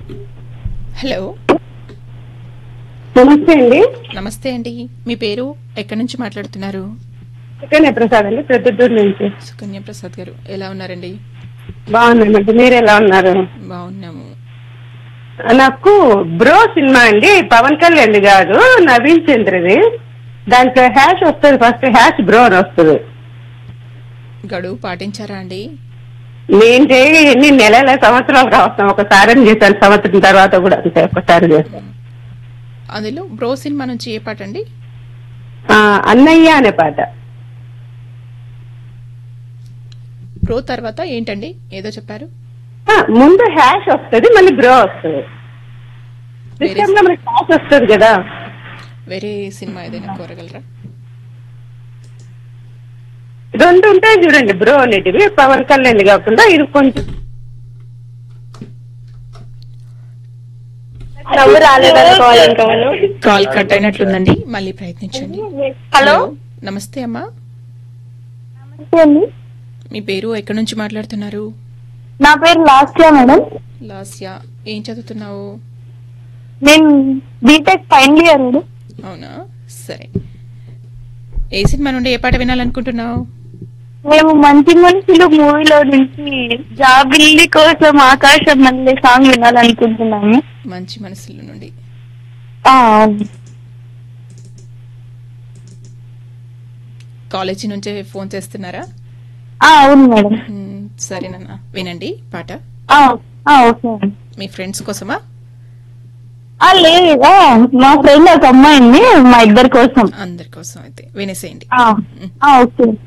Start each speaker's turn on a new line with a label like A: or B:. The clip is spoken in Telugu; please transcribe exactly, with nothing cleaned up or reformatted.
A: హలో,
B: నమస్తే అండి.
A: నమస్తే అండి. మీ పేరు, ఎక్కడి నుంచి మాట్లాడుతున్నారు?
B: సుకన్య ప్రసాద్ అండి, ప్రొద్దుటూరు నుంచి.
A: సుకన్య ప్రసాద్ గారు, ఎలా ఉన్నారండి?
B: బాగున్నామండి, మీరు ఎలా ఉన్నారు?
A: బాగున్నాము.
B: నాకు బ్రో సినిమా అండి, పవన్ కళ్యాణ్ కాదు, నవీన్ చంద్రది. దాంట్లో హ్యాష్ వస్తుంది, ఫస్ట్ హ్యాష్ బ్రో అని వస్తుంది.
A: గడువు పాటించారా అండి?
B: నేను చేయి ఎన్ని నెలల సంవత్సరాలు రాస్తాం, ఒకసారి చేశాను, సంవత్సరం తర్వాత కూడా అంతే ఒకసారి చేశాను.
A: అందులో బ్రో సినిమా నుంచి ఏ పాట అండి?
B: అన్నయ్య అనే పాట.
A: బ్రో తర్వాత ఏంటండి, ఏదో చెప్పారు?
B: ముందు హ్యాష్ వస్తుంది, మళ్ళీ బ్రో వస్తుంది. సిస్టమ్ లో మనకి హ్యాష్ వస్తుంది కదా.
A: వేరే సినిమా ఏదైనా కోరగలరా?
B: రెండు ఉంటాయి చూడండి, బ్రో అనేటివి, పవన్ కళ్యాణ్ కాకుండా ఇది కొంచెం
A: కాల్ కట్ అయినట్లుందండి, మళ్ళీ ప్రయత్నించండి.
C: హలో,
A: నమస్తే అమ్మా.
C: నమస్తే అండి.
A: మీ పేరు, ఎక్కడి నుంచి మాట్లాడుతున్నారు?
C: నా పేరు లాస్యా మేడం.
A: లాస్యా, ఏం చదువుతున్నావు?
C: నేను బీటెక్ ఫైనల్ ఇయర్.
A: అవునా, సరే. ఏ సినిమా నుండి ఏ పాట వినాలనుకుంటున్నావు?
C: మేము మంచి మనుషులు మూవీలో నుంచి జాబిల్లి కోసం ఆకాశం మళ్ళీ సాంగ్ వినాలనుకుంటున్నాము.
A: మంచి మనసుల నుండి. కాలేజీ నుంచే ఫోన్ చేస్తున్నారా?
C: అవును మేడం.
A: సరేనన్నా, వినండి పాట.
C: ఓకే.
A: మీ ఫ్రెండ్స్ కోసమా?
C: లేదా, మా ఫ్రెండ్ ఒక అమ్మాయి ఉంది, మా ఇద్దరి కోసం.
A: అందరి కోసం అయితే వినేసేయండి.
C: ఓకే.